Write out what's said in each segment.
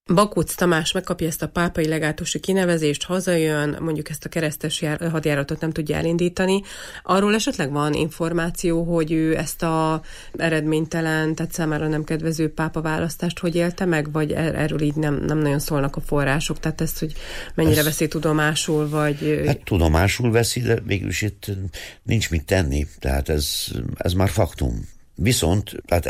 Bakócz Tamás megkapja ezt a pápai legátusi kinevezést, hazajön, mondjuk ezt a keresztes hadjáratot nem tudja elindítani. Arról esetleg van információ, hogy ő ezt a eredménytelen, tehát számára nem kedvező pápa választást hogy élte meg, vagy erről így nem nagyon szólnak a források? Tehát ezt, hogy mennyire veszi tudomásul, vagy... Hát tudomásul veszi, de végülis itt nincs mit tenni, tehát ez már faktum. Viszont, tehát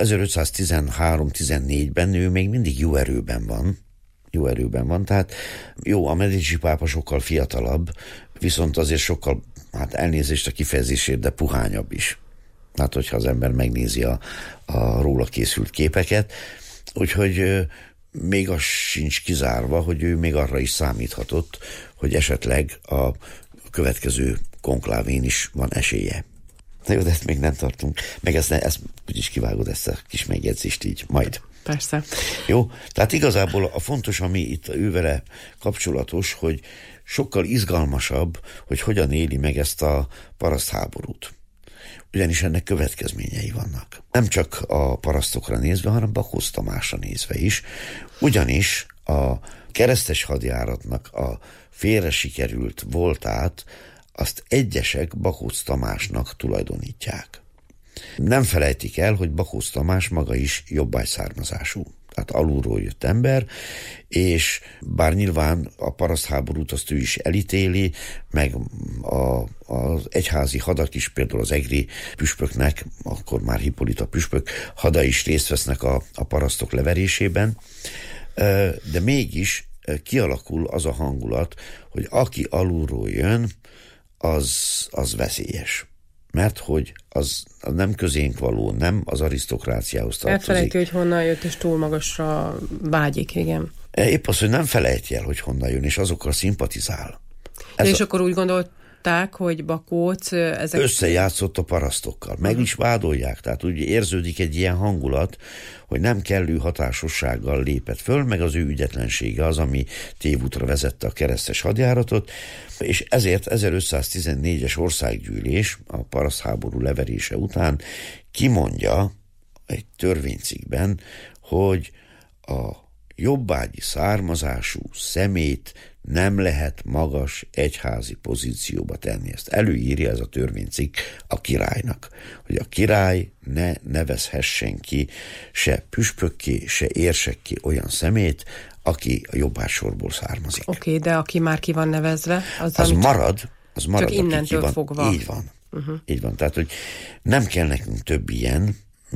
1513-14-ben ő még mindig jó erőben van, tehát jó, a Medici pápa sokkal fiatalabb, viszont azért sokkal, hát elnézést a kifejezésért, de puhányabb is. Hát, hogyha az ember megnézi a róla készült képeket, úgyhogy még az sincs kizárva, hogy ő még arra is számíthatott, hogy esetleg a következő konklávén is van esélye. Na jó, de ezt még nem tartunk. Meg ezt úgyis kivágod, ezt a kis megjegyzést így, majd. Persze. Jó, tehát igazából a fontos, ami itt ővele kapcsolatos, hogy sokkal izgalmasabb, hogy hogyan éli meg ezt a parasztháborút. Ugyanis ennek következményei vannak. Nem csak a parasztokra nézve, hanem Bakócz Tamásra nézve is. Ugyanis a keresztes hadjáratnak a félre sikerült voltát azt egyesek Bakócz Tamásnak tulajdonítják. Nem felejtik el, hogy Bakócz Tamás maga is jobbágy származású, tehát alulról jött ember, és bár nyilván a parasztháborút azt ő is elítéli, meg az egyházi hadak is, például az egri püspöknek, akkor már Hippolyta püspök hada is részt vesznek a parasztok leverésében, de mégis kialakul az a hangulat, hogy aki alulról jön, az veszélyes. Mert hogy az nem közénk való, nem az arisztokráciához tartozik. Elfelejti, hogy honnan jött, és túl magasra vágyik, igen. Épp az, hogy nem felejti el, hogy honnan jön, és azokkal szimpatizál. És akkor úgy gondolták, hogy Bakócz összejátszott a parasztokkal. Meg is vádolják, tehát úgy érződik egy ilyen hangulat, hogy nem kellő hatásossággal lépett föl, meg az ő ügyetlensége az, ami tévútra vezette a keresztes hadjáratot, és ezért 1514-es országgyűlés a parasztháború leverése után kimondja egy törvénycikkben, hogy a jobbágyi származású szemét nem lehet magas egyházi pozícióba tenni. Ezt előírja ez a törvénycikk a királynak, hogy a király ne nevezhessen ki se püspökké, se érsekké olyan szemét, aki a jobbágysorból származik. Oké, de aki már ki van nevezve, az marad. Csak innentől fogva. Így van. Így van. Tehát, hogy nem kell nekünk több ilyen,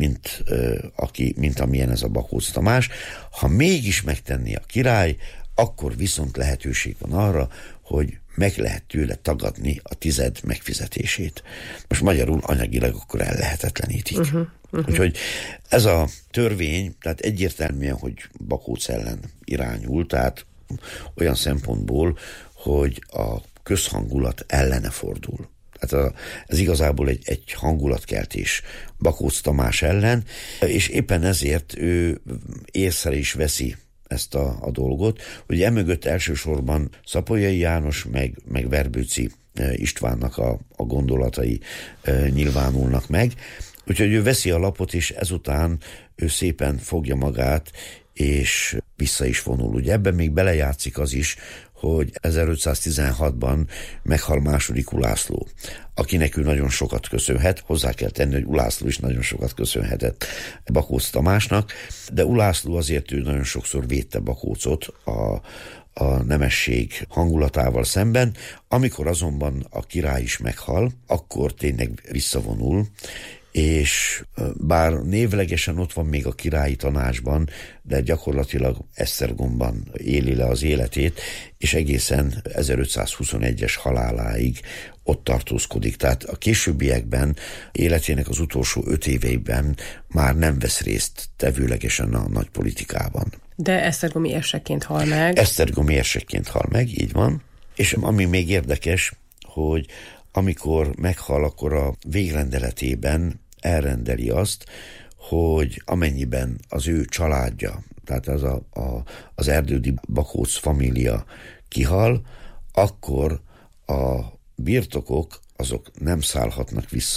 mint amilyen ez a Bakócz Tamás. Ha mégis megtenni a király, akkor viszont lehetőség van arra, hogy meg lehet tőle tagadni a tized megfizetését. Most magyarul anyagilag akkor ellehetetlenítik. Úgyhogy ez a törvény, tehát egyértelműen, hogy Bakócz ellen irányul, tehát olyan szempontból, hogy a közhangulat ellene fordul. Tehát ez igazából egy hangulatkeltés Bakócz Tamás ellen, és éppen ezért ő észre is veszi ezt a dolgot, hogy emögött elsősorban Szapolyai János meg Verbőci Istvánnak a gondolatai nyilvánulnak meg. Úgyhogy ő veszi a lapot, és ezután ő szépen fogja magát, és vissza is vonul. Ugye ebben még belejátszik az is, hogy 1516-ban meghal második Ulászló, akinek ő nagyon sokat köszönhet. Hozzá kell tenni, hogy Ulászló is nagyon sokat köszönhetett Bakócz Tamásnak, de Ulászló azért ő nagyon sokszor védte Bakóczot a nemesség hangulatával szemben. Amikor azonban a király is meghal, akkor tényleg visszavonul, és bár névlegesen ott van még a királyi tanácsban, de gyakorlatilag Esztergomban éli le az életét, és egészen 1521-es haláláig ott tartózkodik. Tehát a későbbiekben, életének az utolsó 5 éveiben már nem vesz részt tevőlegesen a nagy politikában. De esztergomi érsekként hal meg. Esztergomi érsekként hal meg, így van. És ami még érdekes, hogy amikor meghal, akkor a végrendeletében elrendeli azt, hogy amennyiben az ő családja, tehát az erdődi Bakócz família kihal, akkor a birtokok azok nem szállhatnak vissza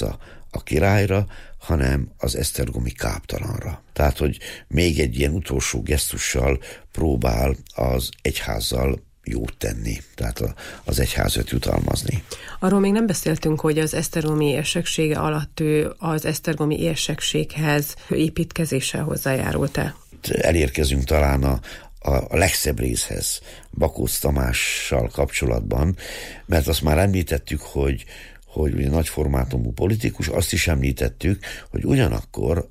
a királyra, hanem az esztergomi káptalanra. Tehát, hogy még egy ilyen utolsó gesztussal próbál az egyházzal jót tenni, tehát az egyházat jutalmazni. Arról még nem beszéltünk, hogy az esztergomi érseksége alatt ő az esztergomi érsekséghez építkezéssel hozzájárult-e? Elérkezünk talán a legszebb részhez Bakócz Tamással kapcsolatban, mert azt már említettük, hogy ugye nagyformátumú politikus, azt is említettük, hogy ugyanakkor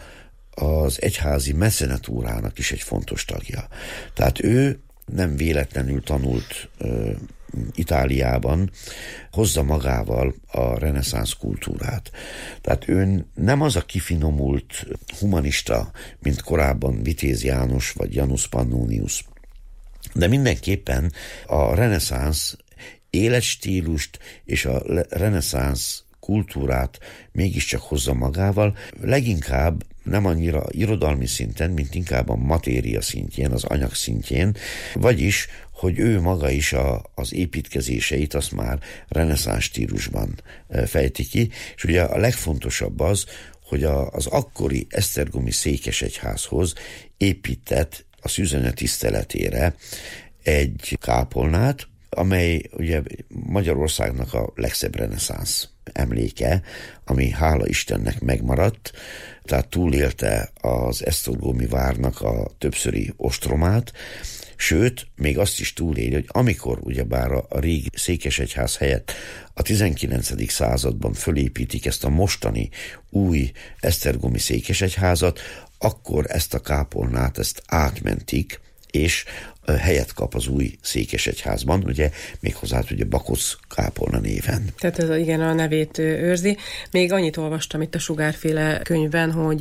az egyházi mecenatúrának is egy fontos tagja. Tehát ő nem véletlenül tanult Itáliában, hozza magával a reneszánsz kultúrát. Tehát ő nem az a kifinomult humanista, mint korábban Vitéz János vagy Janus Pannonius, de mindenképpen a reneszánsz életstílust és a reneszánsz kultúrát mégiscsak hozza magával, leginkább nem annyira irodalmi szinten, mint inkább a matéria szintjén, az anyag szintjén, vagyis, hogy ő maga is az építkezéseit azt már reneszánsz stílusban fejti ki, és ugye a legfontosabb az, hogy az akkori esztergomi székesegyházhoz épített a szűzene tiszteletére egy kápolnát, amely ugye Magyarországnak a legszebb reneszánsz emléke, ami hála Istennek megmaradt, tehát túlélte az esztergomi várnak a többszöri ostromát, sőt, még azt is túléli, hogy amikor ugyebár a régi székesegyház helyett a 19. században fölépítik ezt a mostani új esztergomi székesegyházat, akkor ezt a kápolnát, ezt átmentik, és helyet kap az új székesegyházban, ugye méghozzá ugye Bakócz kápolna néven. Tehát ez igen a nevét őrzi. Még annyit olvastam itt a Sugárféle könyvben, hogy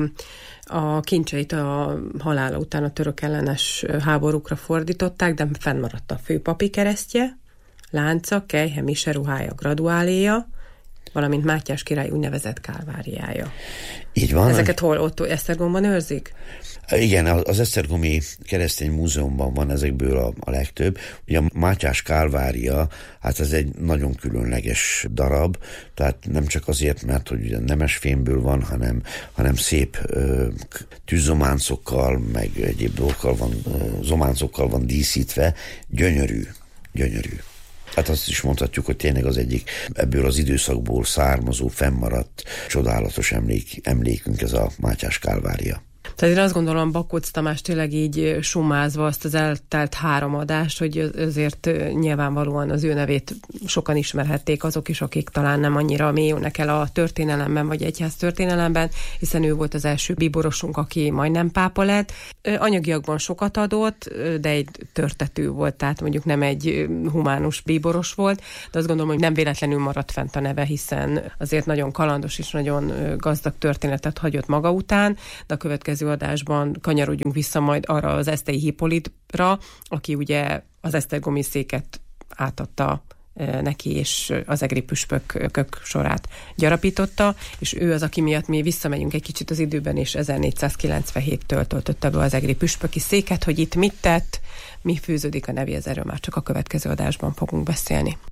a kincseit a halála után a török ellenes háborúkra fordították, de fennmaradt a főpapi keresztje, lánca, kelyhe, mise ruhája, graduáléja, valamint Mátyás király úgynevezett kálváriája. Így van. Ezeket hol ott Esztergomban őrzik? Igen, az Esztergomi Keresztény Múzeumban van ezekből a legtöbb. Ugye a Mátyás kálvária, hát ez egy nagyon különleges darab, tehát nem csak azért, mert hogy ugye nemesfémből van, hanem szép tűzzománcokkal, meg egyéb dolgokkal van, zománcokkal van díszítve, gyönyörű. Hát azt is mondhatjuk, hogy tényleg az egyik ebből az időszakból származó, fennmaradt, csodálatos emlékünk ez a Mátyás kálvária. Tehát én azt gondolom, Bakócz Tamás tényleg így sumázva azt az eltelt 3 adást, hogy azért nyilvánvalóan az ő nevét sokan ismerhették azok is, akik talán nem annyira mélyülnek el a történelemben, vagy egyház történelemben, hiszen ő volt az első bíborosunk, aki majdnem pápa lett. Anyagiakban sokat adott, de egy törtető volt, tehát mondjuk nem egy humánus bíboros volt, de azt gondolom, hogy nem véletlenül maradt fent a neve, hiszen azért nagyon kalandos és nagyon gazdag történetet hagyott maga után, de a következő adásban kanyarodjunk vissza majd arra az Esztei Hippolytra, aki ugye az esztergomi széket átadta neki, és az egri püspökök sorát gyarapította, és ő az, aki miatt mi visszamegyünk egy kicsit az időben, és 1497-től töltötte be az egri püspöki széket, hogy itt mit tett, mi fűződik a nevéhez, erről már csak a következő adásban fogunk beszélni.